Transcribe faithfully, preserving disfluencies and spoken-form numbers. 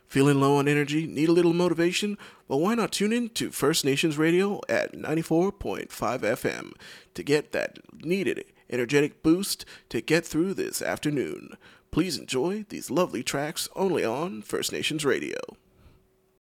Feeling low on energy? Need a little motivation? Well, why not tune in to First Nations Radio at ninety-four point five F M to get that needed energetic boost to get through this afternoon. Please enjoy these lovely tracks only on First Nations Radio.